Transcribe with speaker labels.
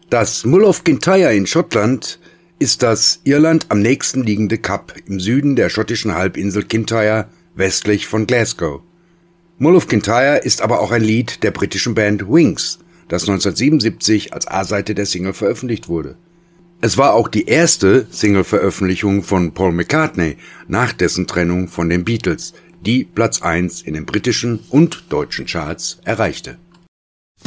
Speaker 1: Das Mull of Kintyre in Schottland ist das Irland am nächsten liegende Kap im Süden der schottischen Halbinsel Kintyre, westlich von Glasgow. Mull of Kintyre ist aber auch ein Lied der britischen Band Wings, das 1977 als A-Seite der Single veröffentlicht wurde. Es war auch die erste Single-Veröffentlichung von Paul McCartney nach dessen Trennung von den Beatles, die Platz 1 in den britischen und deutschen Charts erreichte.